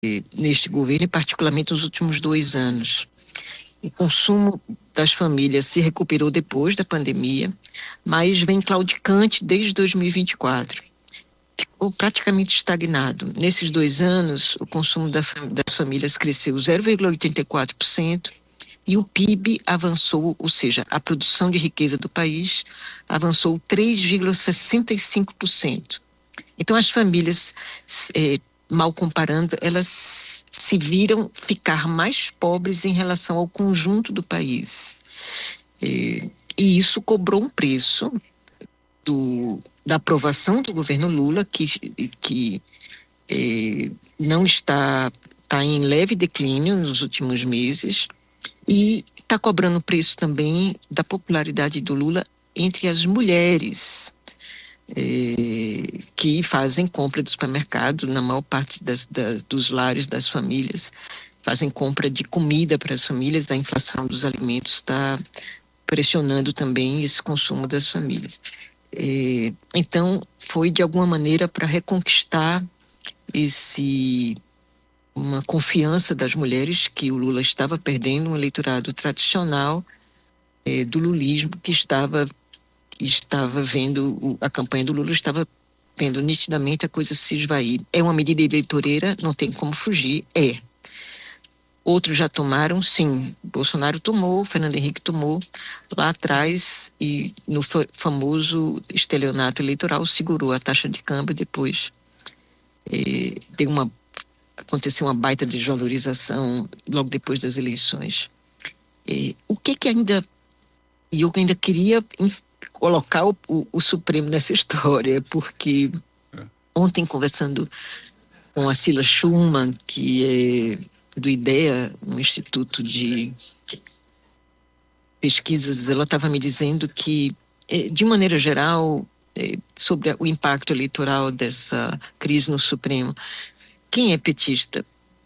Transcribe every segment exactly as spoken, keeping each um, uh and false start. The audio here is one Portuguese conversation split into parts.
neste governo, e particularmente nos últimos dois anos. O consumo das famílias se recuperou depois da pandemia, mas vem claudicante desde dois mil e vinte e quatro. Ficou praticamente estagnado. Nesses dois anos, o consumo das famílias cresceu zero vírgula oitenta e quatro por cento e o P I B avançou, ou seja, a produção de riqueza do país avançou três vírgula sessenta e cinco por cento. Então, as famílias, eh, mal comparando, elas se viram ficar mais pobres em relação ao conjunto do país. Eh, e isso cobrou um preço do, da aprovação do governo Lula, que, que eh, não está, está em leve declínio nos últimos meses, e está cobrando preço também da popularidade do Lula entre as mulheres, eh, que fazem compra do supermercado, na maior parte das, das, dos lares das famílias, fazem compra de comida para as famílias. A inflação dos alimentos está pressionando também esse consumo das famílias. Eh, então, foi de alguma maneira para reconquistar esse... uma confiança das mulheres, que o Lula estava perdendo, um eleitorado tradicional eh, do lulismo, que estava, estava vendo, o, a campanha do Lula estava vendo nitidamente a coisa se esvair. É uma medida eleitoreira, não tem como fugir, é. Outros já tomaram, sim. Bolsonaro tomou, Fernando Henrique tomou lá atrás, e no famoso estelionato eleitoral segurou a taxa de câmbio, depois eh, deu uma aconteceu uma baita desvalorização logo depois das eleições. E, o que que ainda... E eu ainda queria colocar o, o, o Supremo nessa história, porque ontem, conversando com a Cila Schumann, que é do IDEA, um instituto de pesquisas, ela estava me dizendo que, de maneira geral, sobre o impacto eleitoral dessa crise no Supremo, quem é petista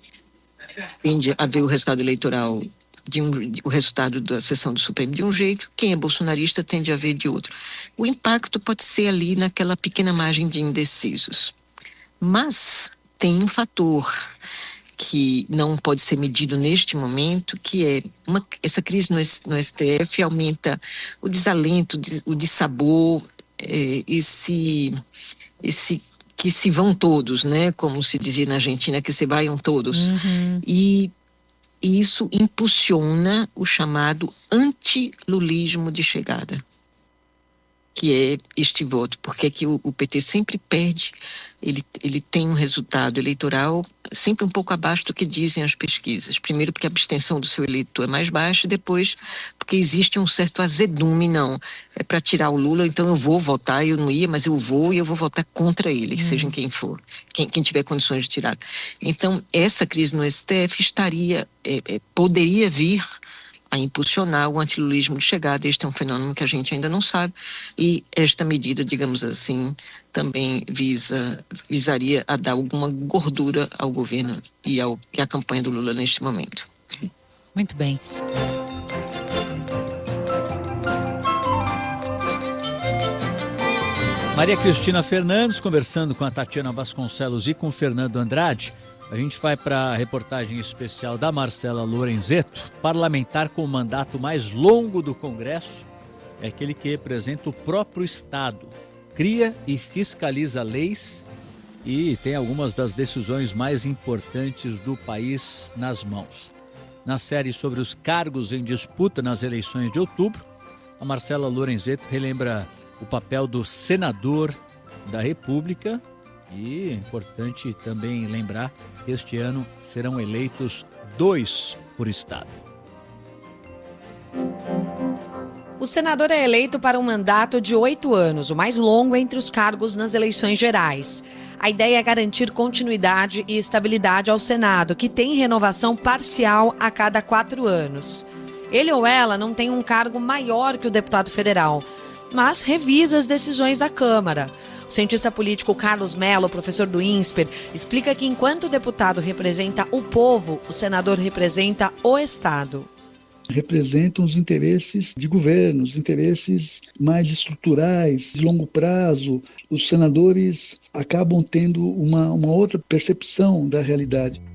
tende a ver o resultado eleitoral, de um, o resultado da sessão do Supremo de um jeito, quem é bolsonarista tende a ver de outro. O impacto pode ser ali naquela pequena margem de indecisos. Mas tem um fator que não pode ser medido neste momento, que é uma, essa crise no, no S T F aumenta o desalento, o dissabor, é, esse... esse que se vão todos, né? Como se dizia na Argentina, que se vaiam todos. Uhum. E, e isso impulsiona o chamado antilulismo de chegada, que é este voto. Porque é que o, o P T sempre perde, ele, ele tem um resultado eleitoral sempre um pouco abaixo do que dizem as pesquisas. Primeiro porque a abstenção do seu eleitor é mais baixa, e depois porque existe um certo azedume, não, é para tirar o Lula, então eu vou votar, eu não ia, mas eu vou e eu vou votar contra ele, hum. seja quem for, quem, quem tiver condições de tirar. Então, essa crise no S T F estaria, é, é, poderia vir a impulsionar o antilulismo de chegada. Este é um fenômeno que a gente ainda não sabe, e esta medida, digamos assim, também visa, visaria a dar alguma gordura ao governo e, ao, e à campanha do Lula neste momento. Muito bem. Maria Cristina Fernandes conversando com a Tatiana Vasconcelos e com o Fernando Andrade. A gente vai para a reportagem especial da Marcela Lorenzetto. Parlamentar com o mandato mais longo do Congresso é aquele que representa o próprio Estado, cria e fiscaliza leis e tem algumas das decisões mais importantes do país nas mãos. Na série sobre os cargos em disputa nas eleições de outubro, a Marcela Lorenzetto relembra o papel do senador da República. E é importante também lembrar que este ano serão eleitos dois por estado. O senador é eleito para um mandato de oito anos, o mais longo entre os cargos nas eleições gerais. A ideia é garantir continuidade e estabilidade ao Senado, que tem renovação parcial a cada quatro anos. Ele ou ela não tem um cargo maior que o deputado federal, mas revisa as decisões da Câmara. O cientista político Carlos Mello, professor do INSPER, explica que enquanto o deputado representa o povo, o senador representa o Estado. Representam os interesses de governo, os interesses mais estruturais, de longo prazo. Os senadores acabam tendo uma, uma outra percepção da realidade.